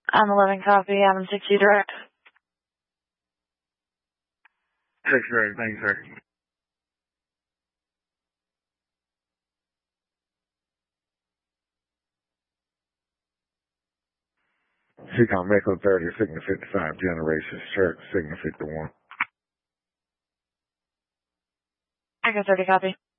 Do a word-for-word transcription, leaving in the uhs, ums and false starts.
I'm eleven copy. I'm sixty direct. six direct, thanks, sir. Seacom Echo thirty, Signal fifty-five, Generations Church, Signal fifty-one. Echo thirty copy.